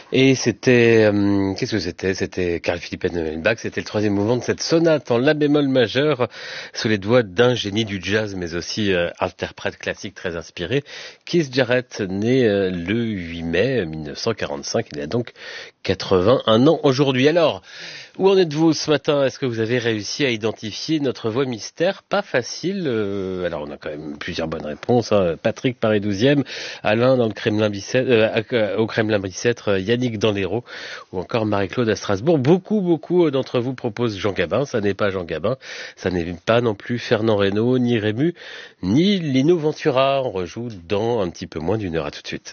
Et c'était, qu'est-ce que c'était? C'était Carl Philipp Emanuel Bach, c'était le troisième mouvement de cette sonate en la bémol majeur, sous les doigts d'un génie du jazz, mais aussi interprète classique très inspiré. Keith Jarrett, né le 8 mai 1945, il a donc 81 ans aujourd'hui. Alors, où en êtes-vous ce matin? Est-ce que vous avez réussi à identifier notre voix mystère? Pas facile. Alors, on a quand même plusieurs bonnes réponses. Hein. Patrick Paris 12e, Alain dans le Kremlin Bicêtre, au Kremlin Bicêtre, Yannick dans l'Hérault, ou encore Marie-Claude à Strasbourg. Beaucoup d'entre vous proposent Jean Gabin. Ça n'est pas Jean Gabin. Ça n'est pas non plus Fernand Reynaud, ni Rému, ni Lino Ventura. On rejoue dans un petit peu moins d'une heure. À tout de suite.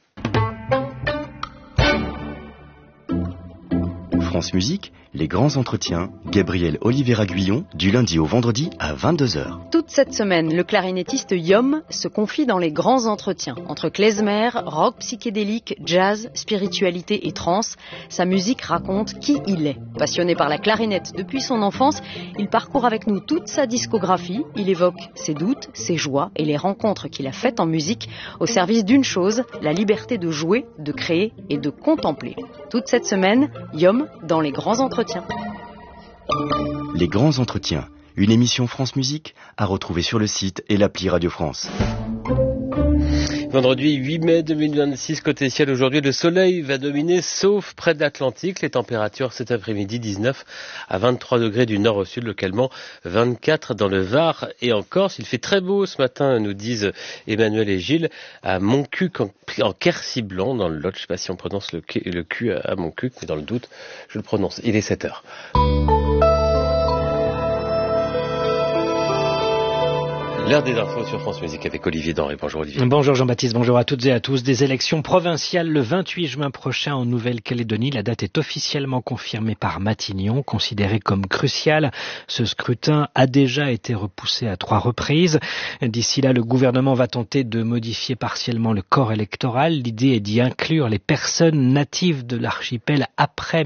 France Musique, les grands entretiens, Gabriel Oliveira Guyon, du lundi au vendredi à 22h. Toute cette semaine, le clarinettiste Yom se confie dans les grands entretiens. Entre klezmer, rock psychédélique, jazz, spiritualité et trance, sa musique raconte qui il est. Passionné par la clarinette depuis son enfance, il parcourt avec nous toute sa discographie. Il évoque ses doutes, ses joies et les rencontres qu'il a faites en musique au service d'une chose, la liberté de jouer, de créer et de contempler. Toute cette semaine, Yom dans les grands entretiens. Les grands entretiens, une émission France Musique à retrouver sur le site et l'appli Radio France. Vendredi 8 mai 2026, côté ciel aujourd'hui, le soleil va dominer sauf près de l'Atlantique. Les températures cet après-midi 19 à 23 degrés du nord au sud, localement 24 dans le Var et en Corse. Il fait très beau ce matin, nous disent Emmanuel et Gilles, à Montcuq en Quercy-Blanc dans le Lot. Je ne sais pas si on prononce le Q à Montcuq, mais dans le doute, je le prononce. Il est 7h. L'heure des infos sur France Musique avec Olivier Denré. Bonjour Olivier. Bonjour Jean-Baptiste, bonjour à toutes et à tous. Des élections provinciales le 28 juin prochain en Nouvelle-Calédonie. La date est officiellement confirmée par Matignon, considérée comme cruciale. Ce scrutin a déjà été repoussé à 3 reprises. D'ici là, le gouvernement va tenter de modifier partiellement le corps électoral. L'idée est d'y inclure les personnes natives de l'archipel après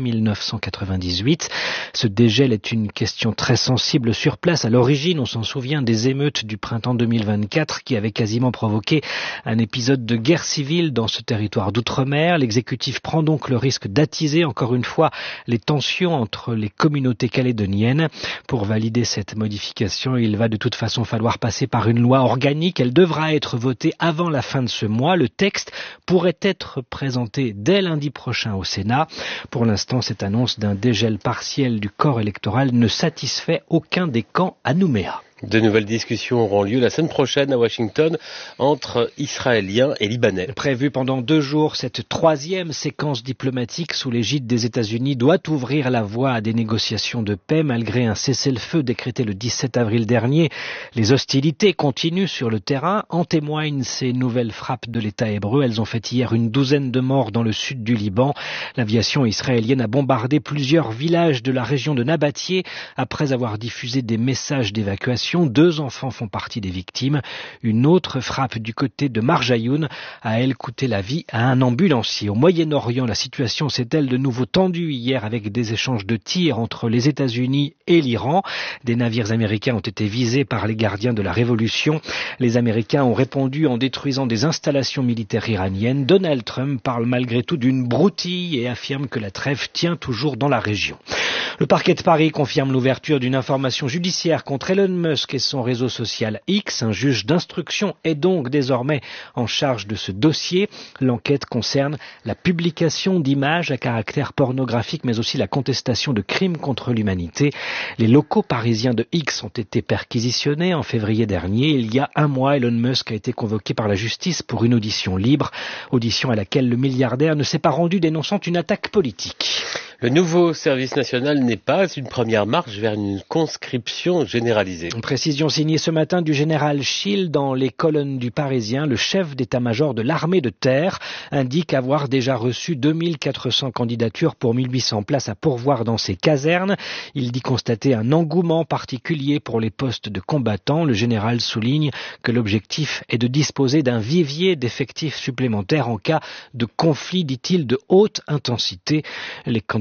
1998. Ce dégel est une question très sensible sur place. À l'origine, on s'en souvient des émeutes du printemps 2024 qui avait quasiment provoqué un épisode de guerre civile dans ce territoire d'outre-mer. L'exécutif prend donc le risque d'attiser encore une fois les tensions entre les communautés calédoniennes. Pour valider cette modification, il va de toute façon falloir passer par une loi organique. Elle devra être votée avant la fin de ce mois. Le texte pourrait être présenté dès lundi prochain au Sénat. Pour l'instant, cette annonce d'un dégel partiel du corps électoral ne satisfait aucun des camps à Nouméa. De nouvelles discussions auront lieu la semaine prochaine à Washington entre Israéliens et Libanais. Prévue pendant 2 jours, cette 3e séquence diplomatique sous l'égide des États-Unis doit ouvrir la voie à des négociations de paix malgré un cessez-le-feu décrété le 17 avril dernier. Les hostilités continuent sur le terrain. En témoignent ces nouvelles frappes de l'État hébreu. Elles ont fait hier une douzaine de morts dans le sud du Liban. L'aviation israélienne a bombardé plusieurs villages de la région de Nabatieh après avoir diffusé des messages d'évacuation. 2 enfants font partie des victimes. Une autre frappe du côté de Marjayoun a, elle, coûté la vie à un ambulancier. Au Moyen-Orient, la situation s'est-elle de nouveau tendue hier avec des échanges de tirs entre les États-Unis et l'Iran. Des navires américains ont été visés par les gardiens de la révolution. Les Américains ont répondu en détruisant des installations militaires iraniennes. Donald Trump parle malgré tout d'une broutille et affirme que la trêve tient toujours dans la région. Le parquet de Paris confirme l'ouverture d'une information judiciaire contre Elon Musk et son réseau social X. Un juge d'instruction est donc désormais en charge de ce dossier. L'enquête concerne la publication d'images à caractère pornographique, mais aussi la contestation de crimes contre l'humanité. Les locaux parisiens de X ont été perquisitionnés en février dernier. Il y a 1 mois, Elon Musk a été convoqué par la justice pour une audition libre. Audition à laquelle le milliardaire ne s'est pas rendu, dénonçant une attaque politique. Le nouveau service national n'est pas une première marche vers une conscription généralisée. Une précision signée ce matin du général Schill dans les colonnes du Parisien. Le chef d'état-major de l'armée de terre indique avoir déjà reçu 2400 candidatures pour 1800 places à pourvoir dans ses casernes. Il dit constater un engouement particulier pour les postes de combattants. Le général souligne que l'objectif est de disposer d'un vivier d'effectifs supplémentaires en cas de conflit, dit-il, de haute intensité. Les candidats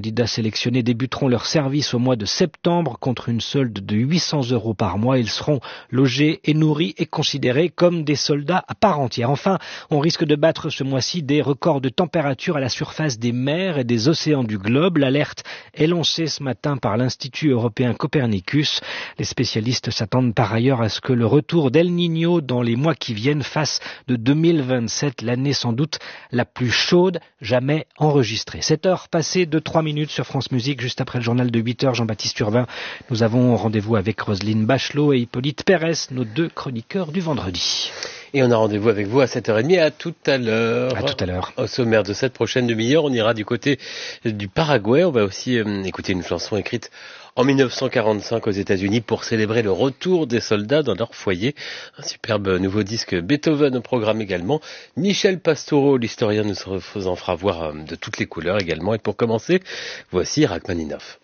candidats sélectionnés débuteront leur service au mois de septembre contre une solde de 800 € par mois. Ils seront logés et nourris et considérés comme des soldats à part entière. Enfin, on risque de battre ce mois-ci des records de température à la surface des mers et des océans du globe. L'alerte est lancée ce matin par l'Institut européen Copernicus. Les spécialistes s'attendent par ailleurs à ce que le retour d'El Niño dans les mois qui viennent fasse de 2027 l'année sans doute la plus chaude jamais enregistrée. 7h passées de 3 minutes sur France Musique, juste après le journal de 8h, Jean-Baptiste Urbain. Nous avons rendez-vous avec Roselyne Bachelot et Hippolyte Pérez, nos 2 chroniqueurs du vendredi. Et on a rendez-vous avec vous à 7h30. À tout à l'heure. À tout à l'heure. Au sommaire de cette prochaine demi-heure, on ira du côté du Paraguay. On va aussi écouter une chanson écrite en 1945 aux États-Unis pour célébrer le retour des soldats dans leur foyer. Un superbe nouveau disque Beethoven au programme également. Michel Pastoureau, l'historien, nous en fera voir de toutes les couleurs également. Et pour commencer, voici Rachmaninoff.